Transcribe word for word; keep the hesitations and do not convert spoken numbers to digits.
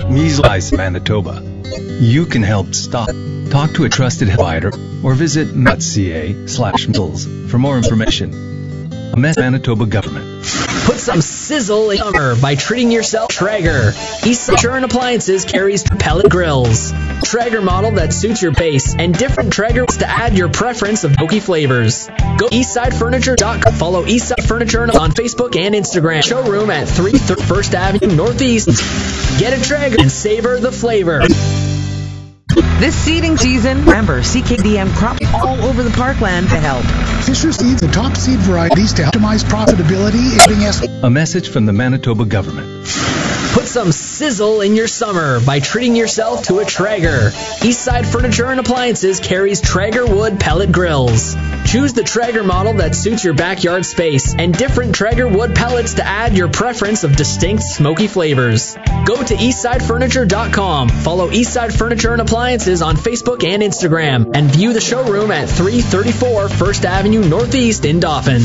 Measles, Manitoba. You can help stop. Talk to a trusted provider or visit met.ca slash measles for more information. A Manitoba government. Put some sizzle in summer by treating yourself Traeger. Eastside Furniture and Appliances carries pellet grills. Traeger model that suits your base and different Traegers to add your preference of smoky flavors. Go to eastside furniture dot com. Follow Eastside Furniture on Facebook and Instagram. Showroom at three thirty First Avenue Northeast. Get a Traeger and savor the flavor. This seeding season, remember, C K D M crops all over the parkland to help. Fisher seeds the top seed varieties to optimize profitability. A message from the Manitoba government. Put some sizzle in your summer by treating yourself to a Traeger. Eastside Furniture and Appliances carries Traeger wood pellet grills. Choose the Traeger model that suits your backyard space and different Traeger wood pellets to add your preference of distinct smoky flavors. Go to eastside furniture dot com. Follow Eastside Furniture and Appliances on Facebook and Instagram and view the showroom at three thirty-four First Avenue Northeast in Dauphin.